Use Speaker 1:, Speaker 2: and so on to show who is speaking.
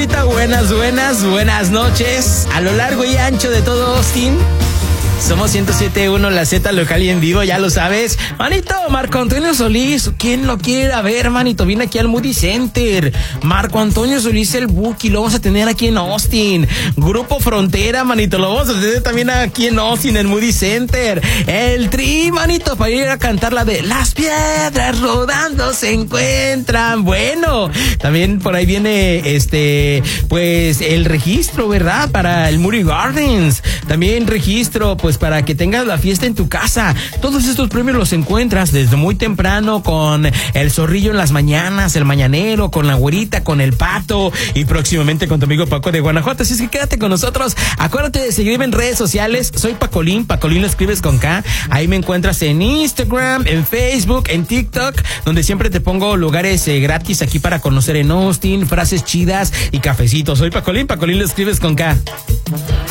Speaker 1: bandita? Buenas noches. A lo largo y ancho de todo Austin. Somos 107.1 La Z local y en vivo, ya lo sabes. Manito, Marco Antonio Solís, ¿quién lo quiere ver, manito? Viene aquí al Moody Center. Marco Antonio Solís, el Buki, lo vamos a tener aquí en Austin. Grupo Frontera, manito, lo vamos a tener también aquí en Austin, en Moody Center. El Tri, manito, para ir a cantar la de Las piedras rodando se encuentran. Bueno, también por ahí viene pues el registro, ¿verdad? Para el Moody Gardens. También registro, pues para que tengas la fiesta en tu casa. Todos estos premios los encuentras desde muy temprano con el Zorrillo en las mañanas, el Mañanero, con la Güerita, con el Pato y próximamente con tu amigo Paco de Guanajuato. Así es que quédate con nosotros. Acuérdate de seguirme en redes sociales. Soy Pacolín lo escribes con K. Ahí me encuentras en Instagram, en Facebook, en TikTok, donde siempre te pongo lugares gratis aquí para conocer en Austin, frases chidas y cafecitos. Soy Pacolín lo escribes con K.